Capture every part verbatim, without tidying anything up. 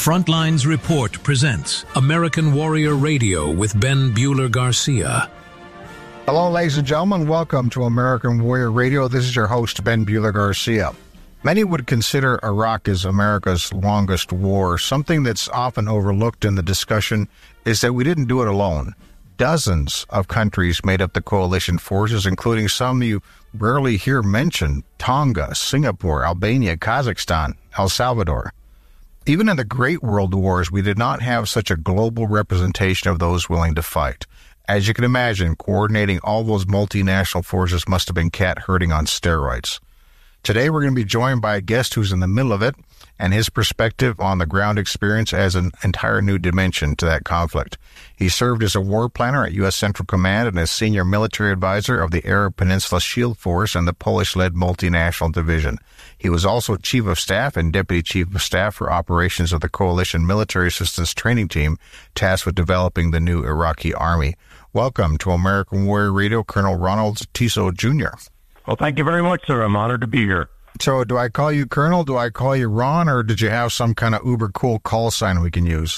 Frontlines Report presents American Warrior Radio with Ben Bueller-Garcia. Hello, ladies and gentlemen. Welcome to American Warrior Radio. This is your host, Ben Bueller-Garcia. Many would consider Iraq as America's longest war. Something that's often overlooked in the discussion is that we didn't do it alone. Dozens of countries made up the coalition forces, including some you rarely hear mentioned: Tonga, Singapore, Albania, Kazakhstan, El Salvador. Even in the Great World Wars, we did not have such a global representation of those willing to fight. As you can imagine, coordinating all those multinational forces must have been cat herding on steroids. Today, we're going to be joined by a guest who's in the middle of it, and his perspective on the ground experience adds an entire new dimension to that conflict. He served as a war planner at U S Central Command and as senior military advisor of the Arab Peninsula Shield Force and the Polish-led multinational division. He was also chief of staff and deputy chief of staff for operations of the coalition military assistance training team tasked with developing the new Iraqi army. Welcome to American Warrior Radio, Colonel Ronald Tiso Junior Well, thank you very much, sir. I'm honored to be here. So do I call you Colonel? Do I call you Ron? Or did you have some kind of uber cool call sign we can use?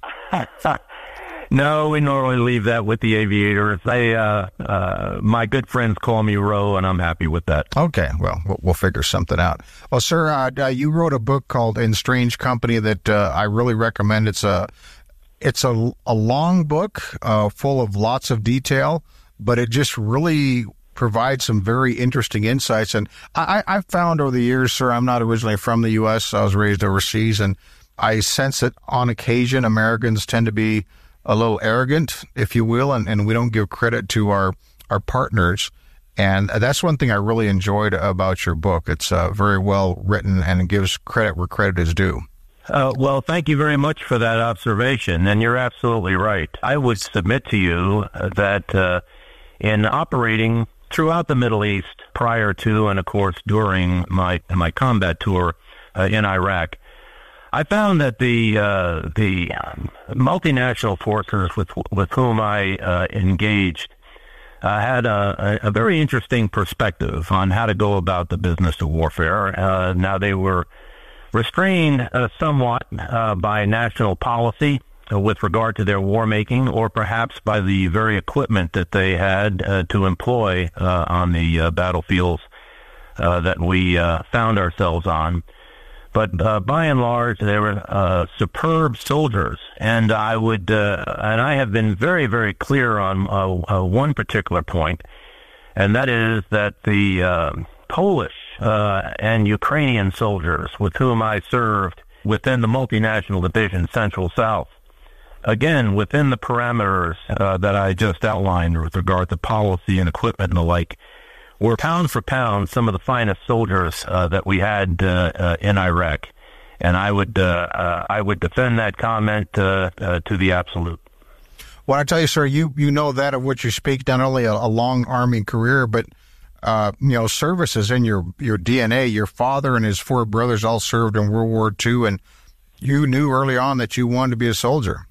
No, we normally leave that with the aviators. They, uh, uh, my good friends call me Ro, and I'm happy with that. Okay, well, we'll figure something out. Well, sir, uh, you wrote a book called In Strange Company that uh, I really recommend. It's a it's a, a long book uh, full of lots of detail, but it just really provide some very interesting insights. And I, I found over the years, sir, I'm not originally from the U S I was raised overseas, and I sense that on occasion Americans tend to be a little arrogant, if you will, and, and we don't give credit to our, our partners. And that's one thing I really enjoyed about your book. It's uh, very well written, and it gives credit where credit is due. Uh, well, thank you very much for that observation, and you're absolutely right. I would submit to you that uh, in operating throughout the Middle East, prior to and, of course, during my my combat tour uh, in Iraq, I found that the uh, the um, multinational forces with with whom I uh, engaged uh, had a, a very interesting perspective on how to go about the business of warfare. Uh, now, they were restrained uh, somewhat uh, by national policy Uh, with regard to their war making, or perhaps by the very equipment that they had uh, to employ uh, on the uh, battlefields uh, that we uh, found ourselves on. But uh, by and large, they were uh, superb soldiers, and I would, uh, and I have been very, very clear on uh, uh, one particular point, and that is that the uh, Polish uh, and Ukrainian soldiers with whom I served within the multinational division Central South, again, within the parameters uh, that I just outlined with regard to policy and equipment and the like, were pound for pound some of the finest soldiers uh, that we had uh, uh, in Iraq. And I would uh, uh, I would defend that comment uh, uh, to the absolute. Well, I tell you, sir, you, you know that of which you speak, not only a, a long Army career, but uh, you know, service is in your, your D N A. Your father and his four brothers all served in World War Two, and you knew early on that you wanted to be a soldier.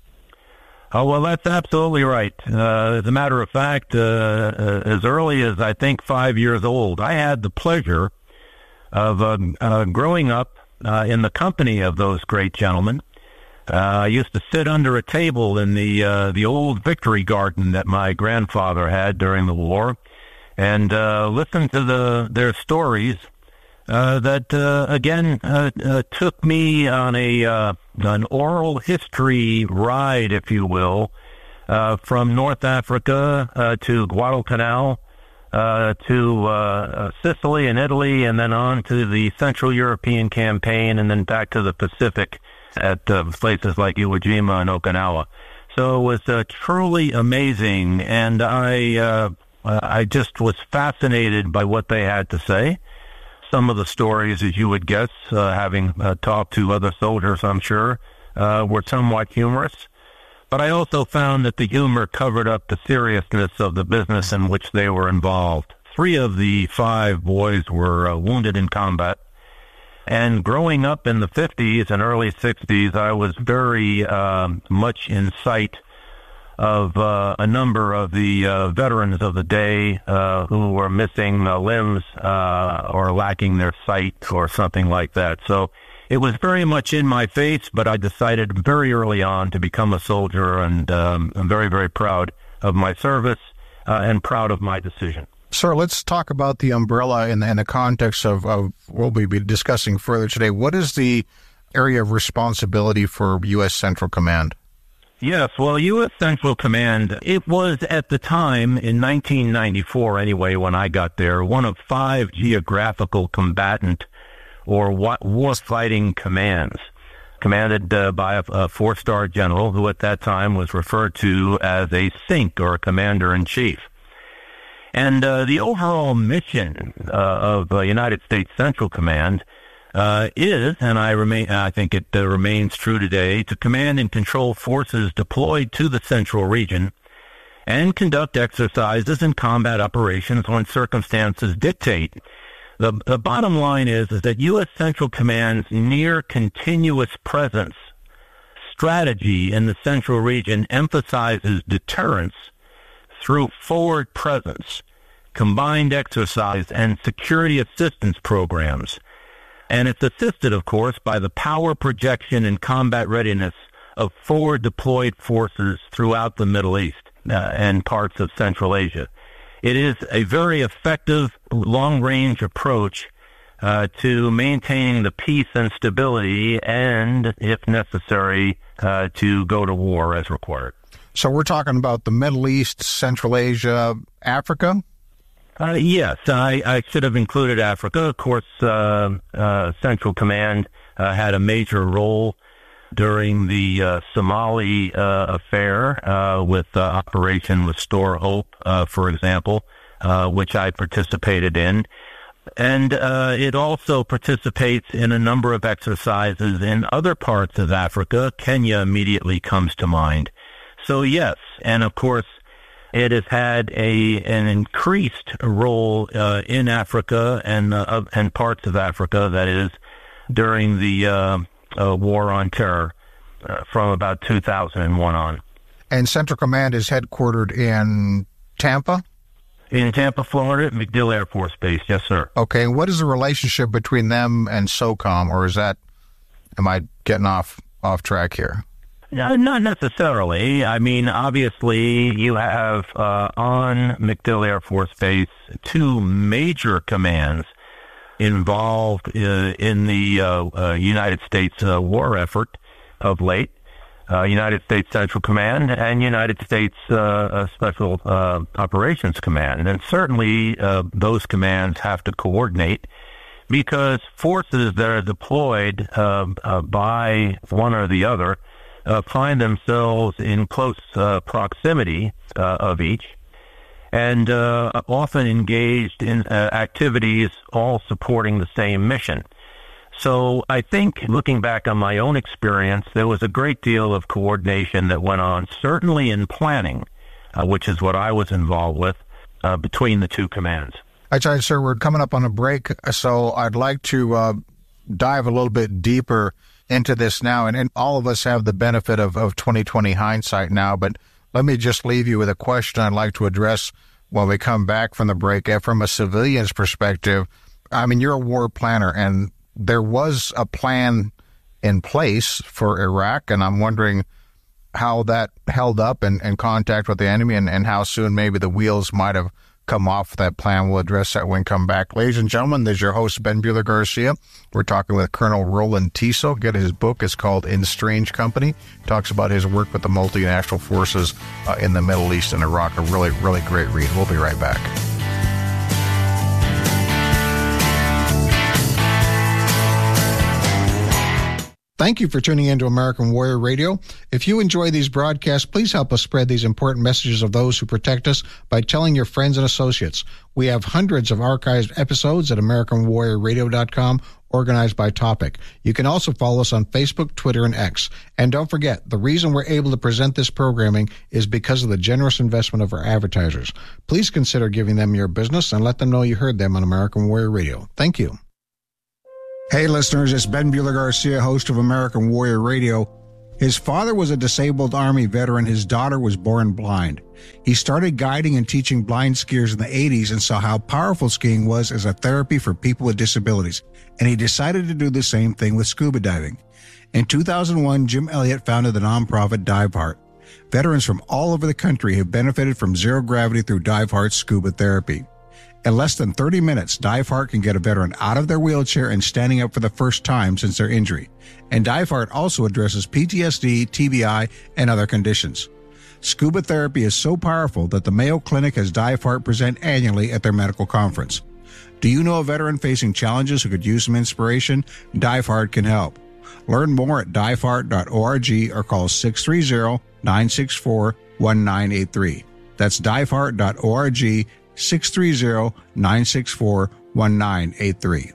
Oh, well, that's absolutely right. Uh, as a matter of fact, uh, uh, as early as I think five years old, I had the pleasure of uh, uh, growing up uh, in the company of those great gentlemen. Uh, I used to sit under a table in the uh, the old Victory Garden that my grandfather had during the war, and uh, listen to the their stories uh, that uh, again uh, uh, took me on a uh, an oral history ride, if you will, uh, from North Africa uh, to Guadalcanal, uh, to uh, Sicily and Italy, and then on to the Central European campaign, and then back to the Pacific at uh, places like Iwo Jima and Okinawa. So it was uh, truly amazing, and I uh, I just was fascinated by what they had to say. Some of the stories, as you would guess, uh, having uh, talked to other soldiers, I'm sure, uh, were somewhat humorous. But I also found that the humor covered up the seriousness of the business in which they were involved. Three of the five boys were uh, wounded in combat. And growing up in the fifties and early sixties, I was very uh, much in sight of uh, a number of the uh, veterans of the day uh, who were missing uh, limbs uh, or lacking their sight or something like that. So it was very much in my face, but I decided very early on to become a soldier, and um, I'm very, very proud of my service uh, and proud of my decision. Sir, let's talk about the umbrella in the, in the context of, of what we'll be discussing further today. What is the area of responsibility for U S Central Command? Yes, well, U S Central Command, it was at the time, in nineteen ninety-four anyway, when I got there, one of five geographical combatant or war-fighting commands, commanded uh, by a, a four-star general who at that time was referred to as a C I N C, or a commander-in-chief. And uh, the overall mission uh, of uh, United States Central Command uh, is, and I remain, I think it uh, remains true today, to command and control forces deployed to the central region and conduct exercises and combat operations when circumstances dictate. The, the bottom line is, is that U S Central Command's near continuous presence strategy in the central region emphasizes deterrence through forward presence, combined exercise, and security assistance programs. And it's assisted, of course, by the power projection and combat readiness of forward deployed forces throughout the Middle East uh, and parts of Central Asia. It is a very effective long-range approach uh, to maintaining the peace and stability and, if necessary, uh, to go to war as required. So we're talking about the Middle East, Central Asia, Africa? Uh, yes, I, I should have included Africa. Of course, uh, uh, Central Command uh, had a major role during the uh, Somali uh, affair uh, with uh, Operation Restore Hope, uh, for example, uh, which I participated in. And uh, it also participates in a number of exercises in other parts of Africa. Kenya immediately comes to mind. So yes, and of course, it has had a an increased role uh, in Africa and uh, and parts of Africa, that is, during the uh, uh, War on Terror uh, from about two thousand one on. And Central Command is headquartered in Tampa? In Tampa, Florida, at MacDill Air Force Base, yes, sir. Okay, what is the relationship between them and SOCOM, or is that, am I getting off off track here? No, not necessarily. I mean, obviously, you have uh, on MacDill Air Force Base two major commands involved uh, in the uh, uh, United States uh, war effort of late, uh, United States Central Command and United States uh, uh, Special uh, Operations Command. And certainly uh, those commands have to coordinate, because forces that are deployed uh, uh, by one or the other Uh, find themselves in close uh, proximity uh, of each, and uh, often engaged in uh, activities all supporting the same mission. So I think, looking back on my own experience, there was a great deal of coordination that went on, certainly in planning, uh, which is what I was involved with, uh, between the two commands. I tell you, sir, we're coming up on a break, so I'd like to uh, dive a little bit deeper into this now, and, and all of us have the benefit of, of twenty twenty hindsight now, but let me just leave you with a question I'd like to address when we come back from the break. And from a civilian's perspective, I mean, you're a war planner, and there was a plan in place for Iraq, and I'm wondering how that held up in, in contact with the enemy, and, and how soon maybe the wheels might have come off that plan. We'll address that when we come back. Ladies and gentlemen, this is your host, Ben Bueller Garcia. We're talking with Colonel Roland Tiso. Get his book. It's called In Strange Company. Talks about his work with the multinational forces uh, in the Middle East and Iraq. A really, really great read. We'll be right back. Thank you for tuning in to American Warrior Radio. If you enjoy these broadcasts, please help us spread these important messages of those who protect us by telling your friends and associates. We have hundreds of archived episodes at American Warrior Radio dot com, organized by topic. You can also follow us on Facebook, Twitter, and X. And don't forget, the reason we're able to present this programming is because of the generous investment of our advertisers. Please consider giving them your business and let them know you heard them on American Warrior Radio. Thank you. Hey listeners, it's Ben Bueller Garcia, host of American Warrior Radio. His father was a disabled Army veteran. His daughter was born blind. He started guiding and teaching blind skiers in the eighties and saw how powerful skiing was as a therapy for people with disabilities. and he decided to do the same thing with scuba diving. In two thousand one, Jim Elliott founded the nonprofit DiveHeart. Veterans from all over the country have benefited from zero gravity through DiveHeart's scuba therapy. In less than thirty minutes, DiveHeart can get a veteran out of their wheelchair and standing up for the first time since their injury. And DiveHeart also addresses P T S D, T B I, and other conditions. Scuba therapy is so powerful that the Mayo Clinic has DiveHeart present annually at their medical conference. Do you know a veteran facing challenges who could use some inspiration? DiveHeart can help. Learn more at diveheart dot org or call six three zero, nine six four, one nine eight three. That's diveheart dot org, six three zero, nine six four, one nine eight three.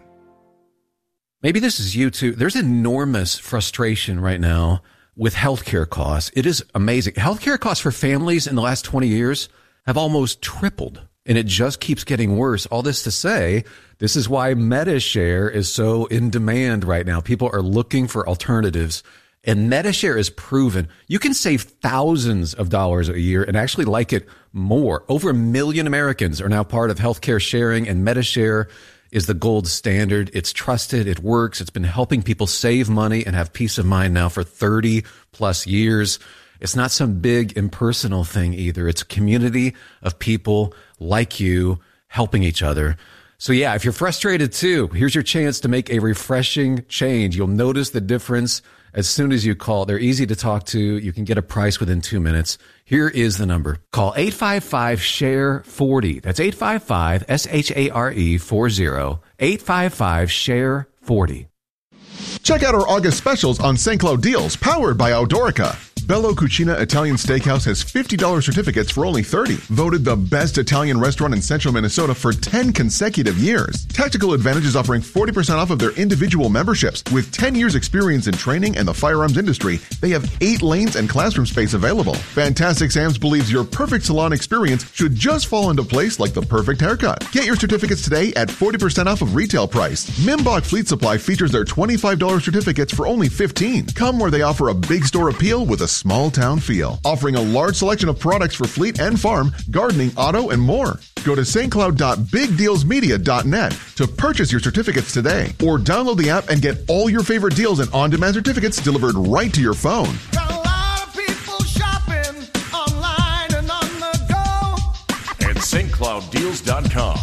Maybe this is you too. There's enormous frustration right now with healthcare costs. It is amazing. Healthcare costs for families in the last twenty years have almost tripled, and it just keeps getting worse. All this to say, this is why MediShare is so in demand right now. People are looking for alternatives, and MediShare is proven. You can save thousands of dollars a year and actually like it more. Over a million Americans are now part of healthcare sharing, and MediShare is the gold standard. It's trusted. It works. It's been helping people save money and have peace of mind now for thirty plus years. It's not some big impersonal thing either. It's a community of people like you helping each other. So yeah, if you're frustrated too, here's your chance to make a refreshing change. You'll notice the difference as soon as you call. They're easy to talk to. You can get a price within two minutes. Here is the number. Call eight five five, S H A R E, forty. That's eight five five, S H A R E, forty. eight five five, S H A R E, forty. Check out our August specials on Saint Cloud deals, powered by Eldorica. Bello Cucina Italian Steakhouse has fifty dollars certificates for only thirty dollars. Voted the best Italian restaurant in central Minnesota for ten consecutive years. Tactical Advantage is offering forty percent off of their individual memberships. With ten years experience in training and the firearms industry, they have eight lanes and classroom space available. Fantastic Sam's believes your perfect salon experience should just fall into place like the perfect haircut. Get your certificates today at forty percent off of retail price. Mimbach Fleet Supply features their twenty-five dollars certificates for only fifteen dollars. Come where they offer a big store appeal with a small town feel, offering a large selection of products for fleet and farm, gardening, auto, and more. Go to st cloud dot big deals media dot net to purchase your certificates today, or download the app and get all your favorite deals and on-demand certificates delivered right to your phone. Got a lot of people shopping online and on the go at st cloud deals dot com.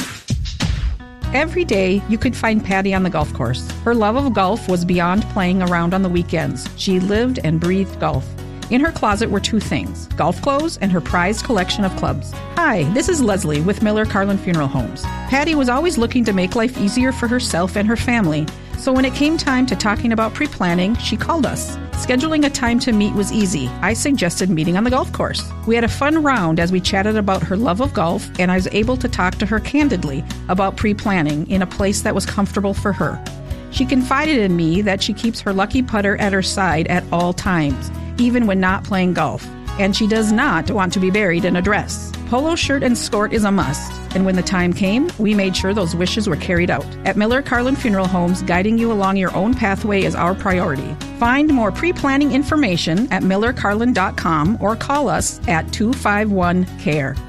Every day, you could find Patty on the golf course. Her love of golf was beyond playing around on the weekends. She lived and breathed golf. In her closet were two things, golf clothes and her prized collection of clubs. Hi, this is Leslie with Miller Carlin Funeral Homes. Patty was always looking to make life easier for herself and her family. So when it came time to talking about pre-planning, she called us. Scheduling a time to meet was easy. I suggested meeting on the golf course. We had a fun round as we chatted about her love of golf, and I was able to talk to her candidly about pre-planning in a place that was comfortable for her. She confided in me that she keeps her lucky putter at her side at all times, even when not playing golf. And she does not want to be buried in a dress. Polo shirt and skirt is a must. And when the time came, we made sure those wishes were carried out. At Miller Carlin Funeral Homes, guiding you along your own pathway is our priority. Find more pre-planning information at miller carlin dot com or call us at two five one, C A R E.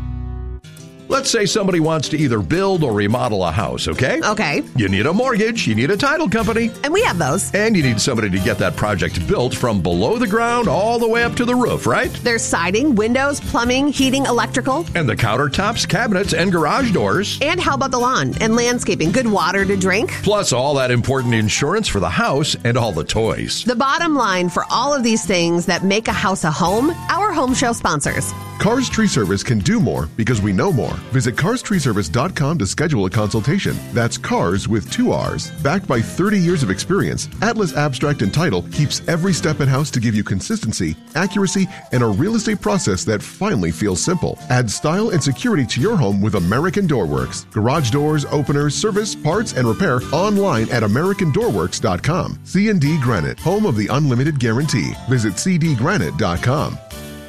Let's say somebody wants to either build or remodel a house, okay? Okay. You need a mortgage, you need a title company. And we have those. And you need somebody to get that project built from below the ground all the way up to the roof, right? There's siding, windows, plumbing, heating, electrical. And the countertops, cabinets, and garage doors. And how about the lawn and landscaping? Good water to drink. Plus all that important insurance for the house and all the toys. The bottom line for all of these things that make a house a home, our home show sponsors. Cars Tree Service can do more because we know more. Visit cars tree service dot com to schedule a consultation. That's cars with two R's. Backed by thirty years of experience, Atlas Abstract and Title keeps every step in-house to give you consistency, accuracy, and a real estate process that finally feels simple. Add style and security to your home with American Door Works. Garage doors, openers, service, parts, and repair online at american door works dot com. C and D Granite, home of the unlimited guarantee. Visit c d granite dot com.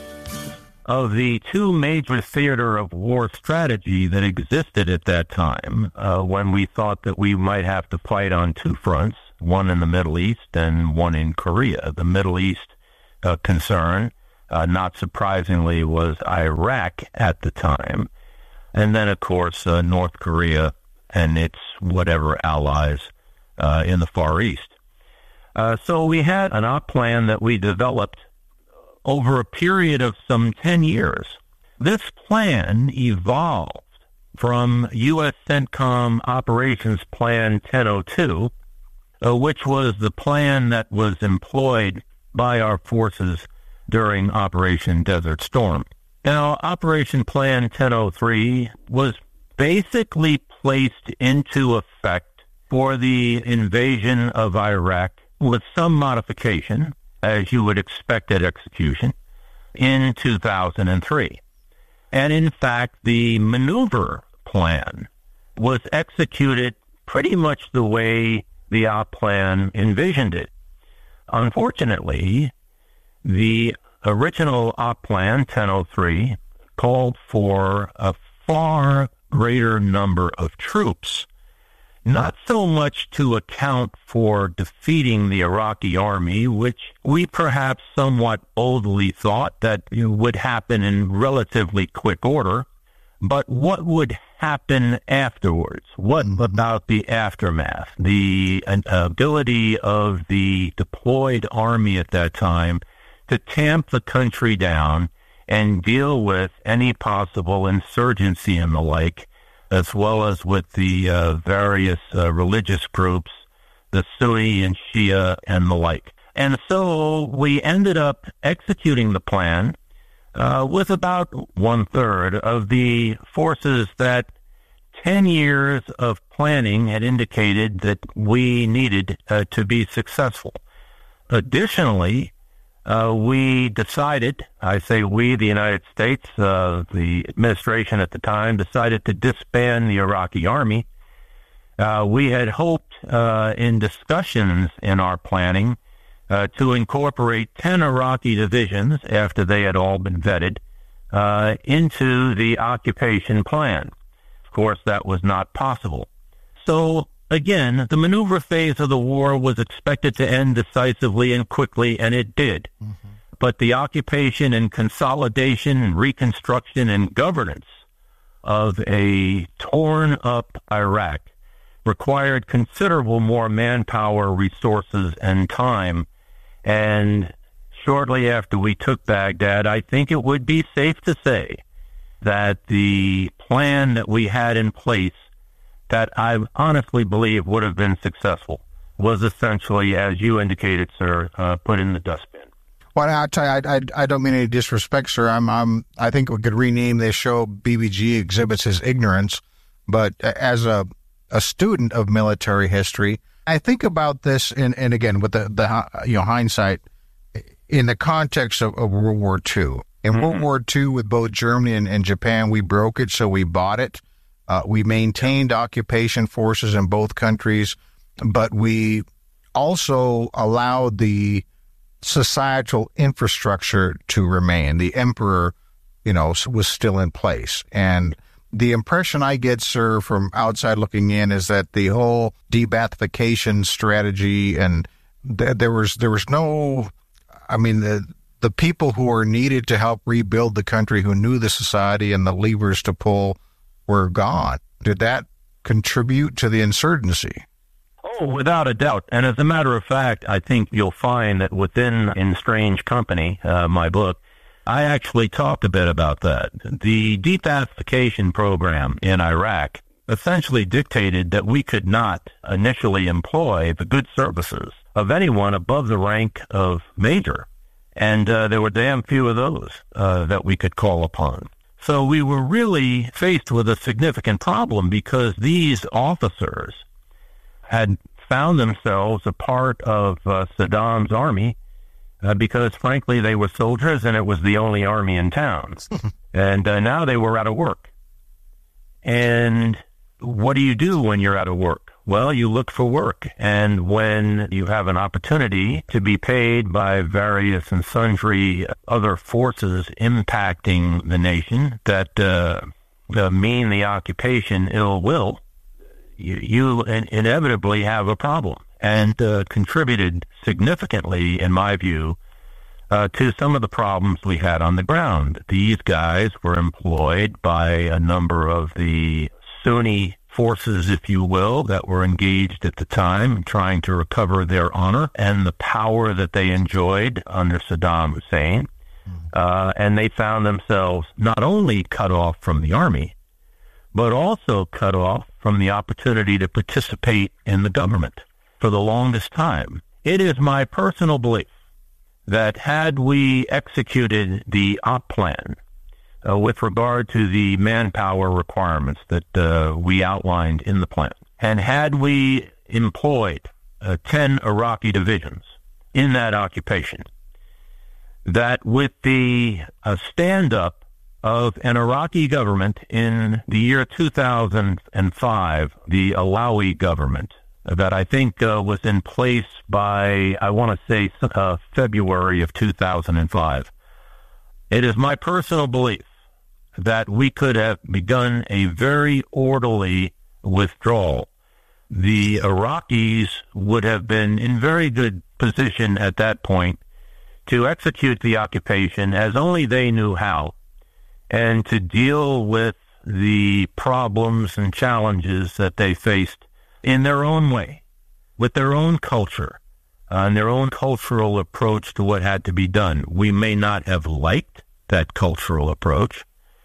Of the two major theater of war strategy that existed at that time, uh, when we thought that we might have to fight on two fronts, one in the Middle East and one in Korea. The Middle East uh, concern, uh, not surprisingly, was Iraq at the time. And then, of course, uh, North Korea and its whatever allies uh, in the Far East. Uh, so we had an op plan that we developed over a period of some ten years. This plan evolved from U S CENTCOM Operations Plan ten oh two, uh, which was the plan that was employed by our forces during Operation Desert Storm. Now, Operation Plan ten oh three was basically placed into effect for the invasion of Iraq with some modification, as you would expect at execution, in two thousand three. And in fact, the maneuver plan was executed pretty much the way the op plan envisioned it. Unfortunately, the original op plan, ten oh three, called for a far greater number of troops, not so much to account for defeating the Iraqi army, which we perhaps somewhat boldly thought that you know, would happen in relatively quick order, but what would happen afterwards? What about the aftermath? The uh, ability of the deployed army at that time to tamp the country down and deal with any possible insurgency and the like, as well as with the uh, various uh, religious groups, the Sunni and Shia and the like. And so we ended up executing the plan uh, with about one-third of the forces that ten years of planning had indicated that we needed uh, to be successful. Additionally, Uh, we decided, I say we, the United States, uh, the administration at the time, decided to disband the Iraqi army. Uh, we had hoped uh, in discussions in our planning uh, to incorporate ten Iraqi divisions, after they had all been vetted, uh, into the occupation plan. Of course, that was not possible. So, again, the maneuver phase of the war was expected to end decisively and quickly, and it did. Mm-hmm. But the occupation and consolidation and reconstruction and governance of a torn-up Iraq required considerable more manpower, resources, and time. And shortly after we took Baghdad, I think it would be safe to say that the plan that we had in place that I honestly believe would have been successful was essentially, as you indicated, sir, uh, put in the dustbin. Well, I tell you, I, I, I don't mean any disrespect, sir. I'm, I'm, I think we could rename this show B B G Exhibits His Ignorance. But as a, a student of military history, I think about this, and, and again, with the, the you know hindsight, in the context of, of World War Two. In mm-hmm. World War Two, with both Germany and, and Japan, we broke it, so we bought it. Uh, we maintained occupation forces in both countries, but we also allowed the societal infrastructure to remain. The emperor, you know, was still in place. And the impression I get, sir, from outside looking in is that the whole de-Baathification strategy, and th- there was there was no, I mean, the the people who were needed to help rebuild the country, who knew the society and the levers to pull, were gone. Did that contribute to the insurgency? Oh, without a doubt. And as a matter of fact, I think you'll find that within In Strange Company, uh, my book, I actually talked a bit about that. The de-Baathification program in Iraq essentially dictated that we could not initially employ the good services of anyone above the rank of major. And uh, there were damn few of those uh, that we could call upon. So we were really faced with a significant problem, because these officers had found themselves a part of uh, Saddam's army uh, because, frankly, they were soldiers and it was the only army in town. And uh, now they were out of work. And what do you do when you're out of work? Well, you look for work. And when you have an opportunity to be paid by various and sundry other forces impacting the nation that uh, uh, mean the occupation ill will, you, you in- inevitably have a problem, and uh, contributed significantly, in my view, uh, to some of the problems we had on the ground. These guys were employed by a number of the Sunni forces, if you will, that were engaged at the time trying to recover their honor and the power that they enjoyed under Saddam Hussein. Uh, and they found themselves not only cut off from the army, but also cut off from the opportunity to participate in the government for the longest time. It is my personal belief that had we executed the op plan uh, with regard to the manpower requirements that uh, we outlined in the plan, and had we employed uh, ten Iraqi divisions in that occupation, that with the uh, stand-up of an Iraqi government in the year two thousand five, the Alawi government, that I think uh, was in place by, I want to say, uh, February of two thousand five. It is my personal belief that we could have begun a very orderly withdrawal. The Iraqis would have been in very good position at that point to execute the occupation as only they knew how, and to deal with the problems and challenges that they faced in their own way, with their own culture, uh, and their own cultural approach to what had to be done. We may not have liked that cultural approach,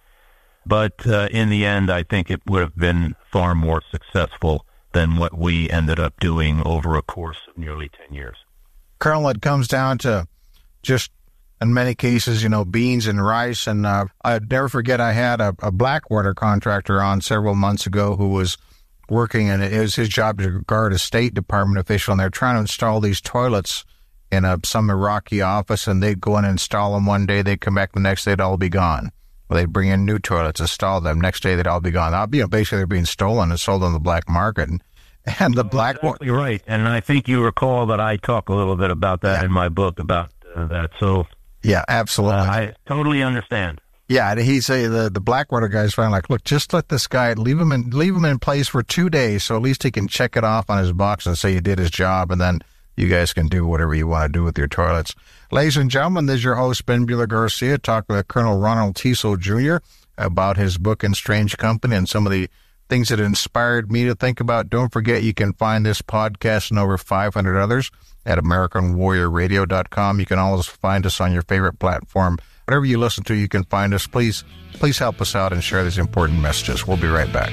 but uh, in the end, I think it would have been far more successful than what we ended up doing over a course of nearly ten years. Colonel, it comes down to just, in many cases, you know, beans and rice. And uh, I'd never forget, I had a, a Blackwater contractor on several months ago who was working, and it was his job to guard a State Department official, and they're trying to install these toilets in a, some Iraqi office, and they'd go in and install them one day, they'd come back the next day, they'd all be gone. Well, they'd bring in new toilets, install them, next day they'd all be gone. You know, basically they're being stolen and sold on the black market. And, and the Blackwater... Exactly right, and I think you recall that I talk a little bit about that yeah. in my book about uh, that, so... Yeah, absolutely. Uh, I totally understand. Yeah, he's a, the the Blackwater guy's finally like, look, just let this guy leave him in leave him in place for two days, so at least he can check it off on his box and say he did his job, and then you guys can do whatever you want to do with your toilets. Ladies and gentlemen, this is your host Ben Buehler Garcia talking with Colonel Ronald Teasel Junior about his book In Strange Company and some of the things that inspired me to think about. Don't forget, you can find this podcast and over five hundred others at American Warrior Radio dot com. You can always find us on your favorite platform. Whatever you listen to, you can find us. Please, please help us out and share these important messages. We'll be right back.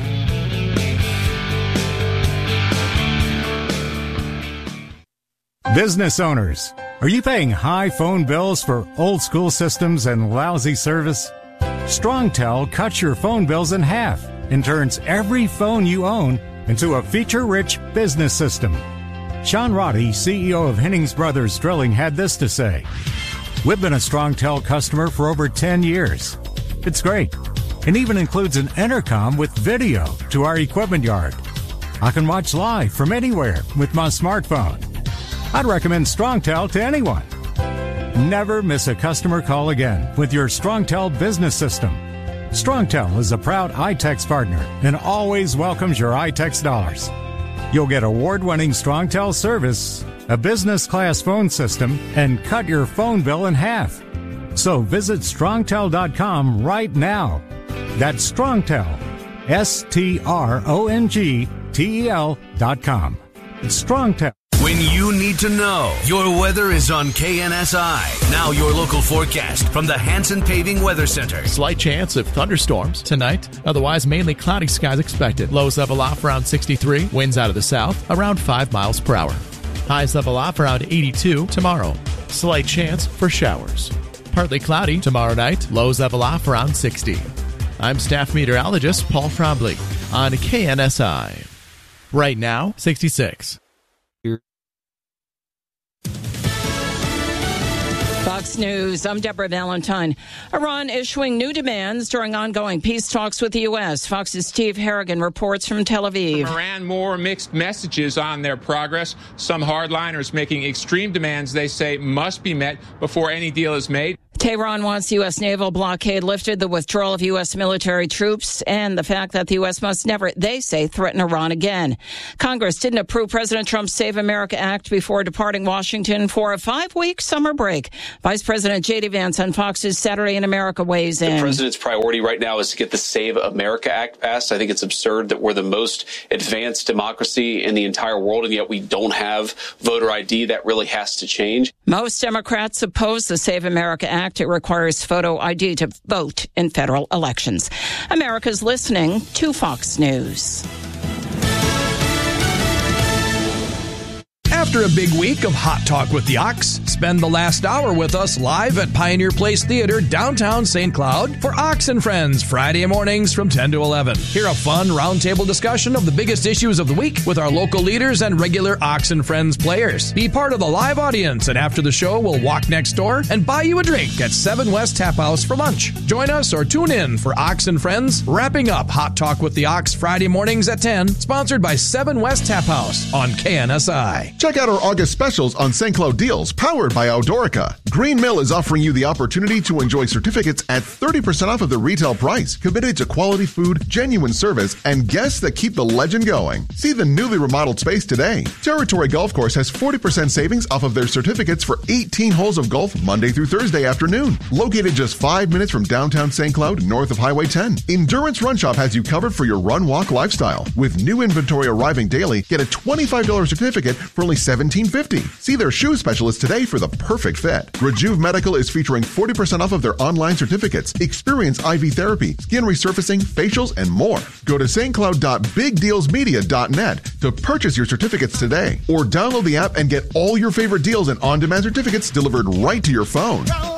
Business owners, are you paying high phone bills for old school systems and lousy service? StrongTel cuts your phone bills in half and turns every phone you own into a feature-rich business system. Sean Roddy, C E O of Hennings Brothers Drilling, had this to say. We've been a StrongTel customer for over ten years. It's great. It even includes an intercom with video to our equipment yard. I can watch live from anywhere with my smartphone. I'd recommend StrongTel to anyone. Never miss a customer call again with your StrongTel business system. StrongTel is a proud iTex partner and always welcomes your iTex dollars. You'll get award-winning StrongTel service, a business-class phone system, and cut your phone bill in half. So visit strongtel dot com right now. That's StrongTel, S T R O N G T E L dot com. It's StrongTel. When you need to know, your weather is on K N S I. Now your local forecast from the Hanson Paving Weather Center. Slight chance of thunderstorms tonight. Otherwise, mainly cloudy skies expected. Lows level off around sixty-three. Winds out of the south around five miles per hour. Highs level off around eighty-two tomorrow. Slight chance for showers. Partly cloudy tomorrow night. Lows level off around sixty. I'm staff meteorologist Paul Trombley on K N S I. Right now, sixty-six. Fox News, I'm Deborah Valentine. Iran issuing new demands during ongoing peace talks with the U S. Fox's Steve Harrigan reports from Tel Aviv. From Iran, more mixed messages on their progress. Some hardliners making extreme demands they say must be met before any deal is made. Tehran wants U S naval blockade lifted, the withdrawal of U S military troops, and the fact that the U S must never, they say, threaten Iran again. Congress didn't approve President Trump's Save America Act before departing Washington for a five-week summer break. Vice President J D. Vance on Fox's Saturday in America weighs in. The president's priority right now is to get the Save America Act passed. I think it's absurd that we're the most advanced democracy in the entire world, and yet we don't have voter I D. That really has to change. Most Democrats oppose the Save America Act. It requires photo I D to vote in federal elections. America's listening to Fox News. After a big week of Hot Talk with the Ox, spend the last hour with us live at Pioneer Place Theater, downtown Saint Cloud, for Ox and Friends, Friday mornings from ten to eleven. Hear a fun roundtable discussion of the biggest issues of the week with our local leaders and regular Ox and Friends players. Be part of the live audience, and after the show, we'll walk next door and buy you a drink at seven West Tap House for lunch. Join us or tune in for Ox and Friends, wrapping up Hot Talk with the Ox Friday mornings at ten, sponsored by seven West Tap House on K N S I. Check out our August specials on Saint Cloud deals powered by Eldorica. Green Mill is offering you the opportunity to enjoy certificates at thirty percent off of the retail price, committed to quality food, genuine service, and guests that keep the legend going. See the newly remodeled space today. Territory Golf Course has forty percent savings off of their certificates for eighteen holes of golf Monday through Thursday afternoon. Located just five minutes from downtown Saint Cloud, north of Highway ten. Endurance Run Shop has you covered for your run-walk lifestyle. With new inventory arriving daily, get a twenty-five dollars certificate for only seventeen fifty. See their shoe specialist today for the perfect fit. Rejuve Medical is featuring forty percent off of their online certificates. Experience I V therapy, skin resurfacing, facials, and more. Go to st cloud dot big deals media dot net to purchase your certificates today, or download the app and get all your favorite deals and on-demand certificates delivered right to your phone.